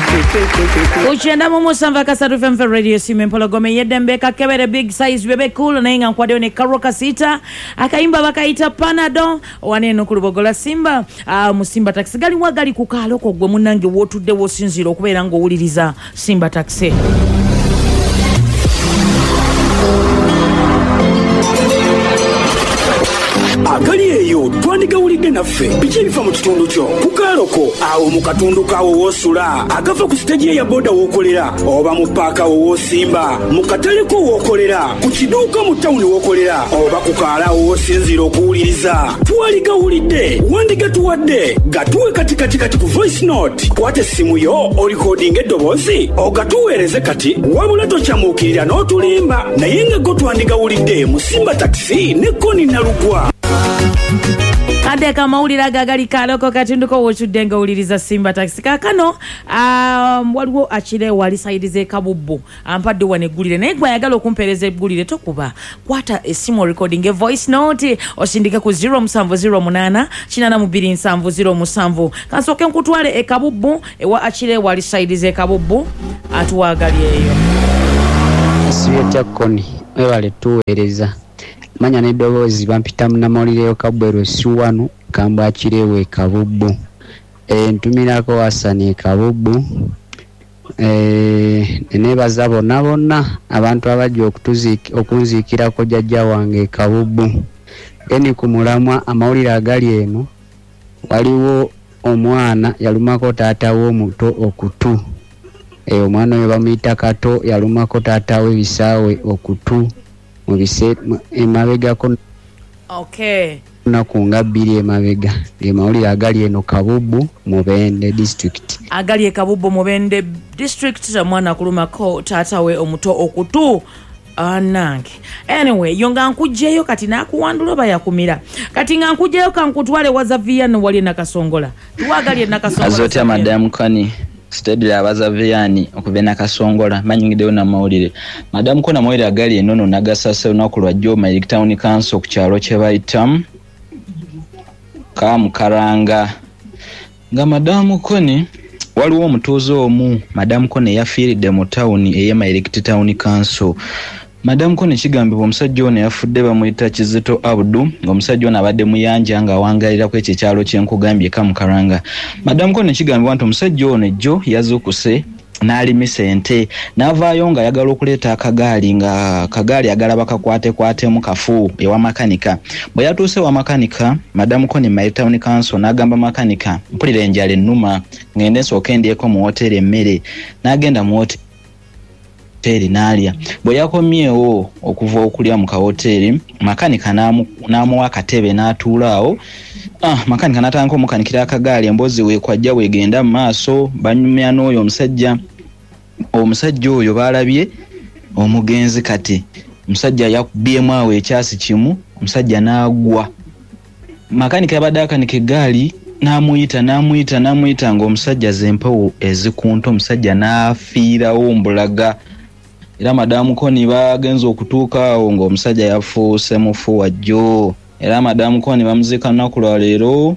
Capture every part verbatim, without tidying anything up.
Uchenda mumu sanva kasatu F M radio simu mpologome yedembe kakebere big size bebe cool na inga nkwadeo ne karoka sita akaimba bakaita Panado waneno kulubogola Simba uh, musimba taxi gali wagali kukalo ko gwe munange wotudde wosinzira okubeera ngo wuliriza Simba taxi. Agali eyo twandiga ulide naffe biki bifa mu kitundu kyo kukaloko awo mu katundu kawo wosula agafa ku stage ya boda wokolera oba mu paka wo Simba mu katale ko wokolera ku kiduuka mu town wokolera oba ku kala wo sinziro kuwuliriza twaliga ulide wandiga tuwadde gatuwe kati kati kati ku voice note kwate simu yo o recording edobozi ogatuweereze kati wabula tokyamukirira n'otulimba naye nga go twandiga ulide mu Simba taxi ne koni nalugwa. Ade kama ulira gagali kaloko katunduko wochuddenga uliriza Simba taxi kakano um, waliwo achire wali saidize kabubbu ampadde wanegulire naye gwa yagala okumpereza eggulire tokuba kwata esimu recording a voice note osindike ku zero seven zero eight kinana mu two seven zero seven kansoke nkutwale e kabubbu ewa achire wali saidize kabubbu atuwagali eyo siyeta koni wale tuweereza manya ne dobozi bampita munamolireo kabwero siwanu kamba akirewe kabubbu e ntumirako wasani kabubbu e ne bazabo nabona abantu abajja okutuziki okunzikirako jajja wange kabubbu eni kumulamwa amawulira agali eno waliwo omwana yalumako taata wo muto okutu e omwana oyo bamuyita kato yalumako taata we bisawe okutu mubise emabega ko okay na kunga biri emabega emawulira agali eno kabubbu Mubende district agali kabubbu Mubende district mwana kuluma ko tata we omuto okutu anange anyway yonga nkujeyo kati nakuwandula bayakumira kati nga nkujeyo kankutwale wazavia no wali nakasongola tuwagali nakasongola azoti madam Kani steady ya bazaviani okubena kasongola manyingide na mawulire madam Kona mawulire agali enono nagasase unakulwa jo my town council ku kyalo kye bayitam Kamukaranga nga madam Koni waliwo omutuuzo omu madam Kone yafiiridde mu town eye my town council. Madam Kone kigambibwa omusajja ono yafudde bamuyita Kizito Abdu ng'omusajja ono abadde muyanja nga wangalira ku ekyo kyalo kyenkugambye Kamukaranga. Madam Kone kigambibwa nti omusajja ono ejjo yazukuse n'alimisa ente n'avaayo nga ayagala okuleeta akagaali nga kagaali agala bakakwate kwatemu kafu ewa makanika. Bwe yatuuse wa makanika Madam Kone my town council n'agamba makanika mpulira enjala ennuma ngende nsooke ndyeko mu hoteri emmere n'agenda mu hoteri hoteri nalya bwe yakomyewo okuva okulya mu ka hoteri makanika namu namuwa akatebe n'atuulaawo ah makanika natandika omukanikira akagaali embozi we kwajja wegenda mu maaso banyumya n'oyo omusajja omusajja oyo balabye omugenzi kati omusajja yakubyemu awo ekyasi kimu omusajja n'agwa makanika yabadde akanika eggaali namuyita namuyita namuyita ng'omusajja zempewo ezikunta omusajja n'afiirawo mbulaga. Era Madam Kone bagenza okutuuka awo ng'omusajja yafuuse mufu wajjo. Era Madam Kone bamuzika nnaku lwa leero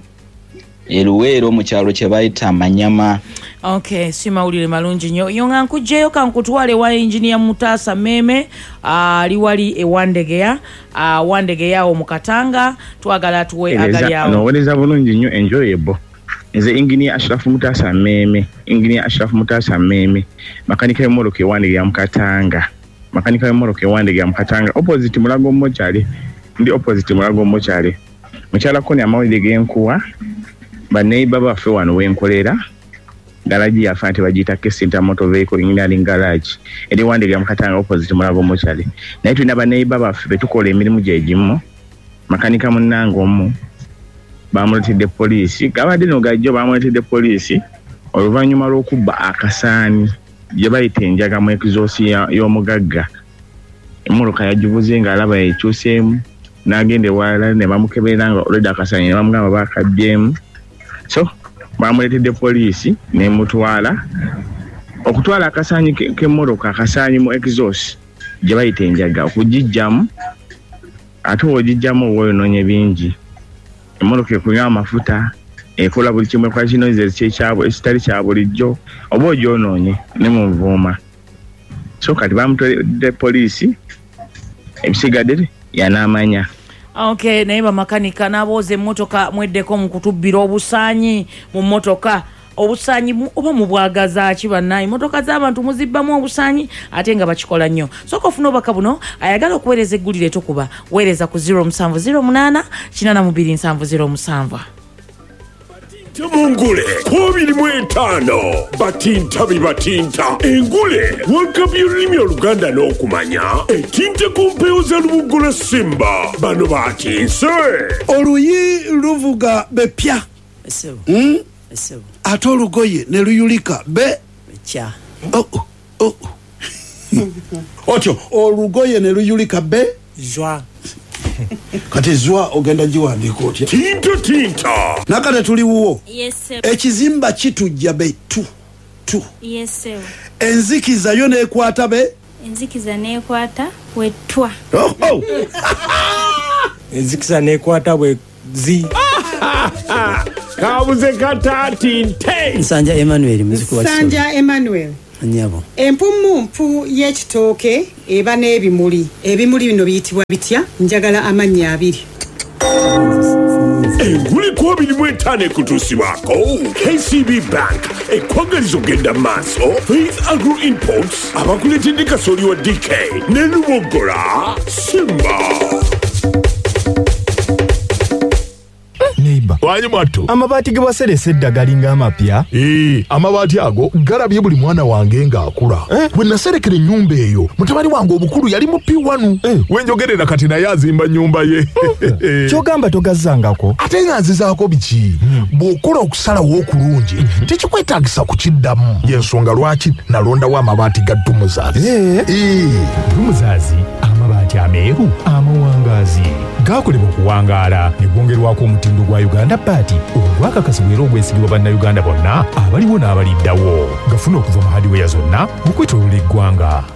eruweero mu kyalo kye bayita Manyama. Okay, si mawulire malungi nnyo. Yonga nkujjeyo kankutwale wa engineer Mutasa Meme ali uh, wali ewandegeya uh, wandegeya o mukatanga twagala tuwe agali yawo. No, weleza bulungi nnyo enjoyable. Nze engineer Ashraf Mutasa Meme, engineer Ashraf Mutasa Meme, makanika y'emmoloka ewandegeya mukatanga. Makanika y'emmoloka ewandegeya mukatanga opposite Mulago Mochale. Ndi opposite Mulago Mochale. Mukyala Kone amawulire g'enkuwa baneighbor baffe wano wenkolera garage ya fante bagita Kessinta Motor Vehicle Engineering Garage eri wandegeya mukatanga opposite Mulago Mochale. Naye tulina baneighbor baffe betukola emirimu gyegimu makanika munnange omu bamuletedde poliisi gabadde no gajjo bamuletedde poliisi oluvannyuma lw'okubba akasaani gye bayita enjaga mu exhaust y'omugagga emmoloka yagivuze ng'alaba ekyuseemu n'agenda ewalala ne bamukeberera nga olwedde akasaani ne bamugamba baakabyemu so bamuletedde poliisi n'emutwala okutwala akasaanyi k'emmoloka akasaanyi mu exhaust gye bayita enjaga okugijjamu ate ogijjamu owoyonoonye bingi. Emmoloka ekunywa amafuta ekola buli kimu kwa kino ze kyabo ekitali kya bulijjo oba ogyonoonye ne mu Nvuuma so kati bamutwalidde poliisi ebisigadde yanaamanya. Okay, naye bamakanika n'abooza emmotoka mweddeko mu kutubbira obusaanyi mu mmotoka obusaanyi oba mu bwagaza ki bannaye emmotoka z'abantu muzibbamu obusaanyi ate nga bakikola nnyo. Sooka ofuna obubaka buno ayagala okuweereza eggulire tokuba weereza ku zero musanvu zero munaana kinaana mu bbiri nsanvu zero musanvu. Mungule kubiri mu etaano batinta bibatinta engule wagabye olulimi oluganda n'okumanya etinte ku mpewo za Lubugo Simba bano batinse oluyi luvuga bepya hmm? ate olugoye ne luyulika be kya oh, oh. otyo olugoye ne luyulika be jwa kati zwa ogenda giwandiika otya tinta tinta nakate tuliwo yes ekizimba kitujja be tu tu yes enzikiza yo nekwata be enzikiza nekwata wetwa oh, oh. enzikiza nekwata bwe zi kabuze katati nte Nsanja Emmanuel muziki wa Nsanja Emmanuel nyabo empumumpu y'ekitooke eba n'ebimuli ebimuli bino biyitibwa bitya njagala amannya abiri engule kubiri mu etaano ekutuusibwako K C B Bank ekwagaliza ogenda maaso Faith Agro Imports abakuletedde kasooli wa D K ne Lubogola Simba. Neighbor wanyi mwattu amabaati ge waseresa eddagali ng'amapya ee amabaati ago galabye buli mwana wange ng'akula eh? bwe naserekera ennyumba eyo mutabani wange obukulu yali mu P one eh? wenjogerera kati naye azimba nnyumba ye kyogamba togazzangako ate nga nzizaako biki hmm. bw'okola okusalawo okulungi hmm. tekikwetaagisa kukiddamu y'ensonga lwaki nalondawo amabaati ga Dumuzaazi ee ee Dumuzaazi amabaati ameeru amawangaazi gaakolebwa okuwangaala ne gwongerwako omutindo gwa Uganda Party ogwakakasibwa era ogwesigibwa bannayuganda bonna abaliwo n'abaliddawo gafuna okuva mu hadiweya zonna mu kwetooloola eggwanga.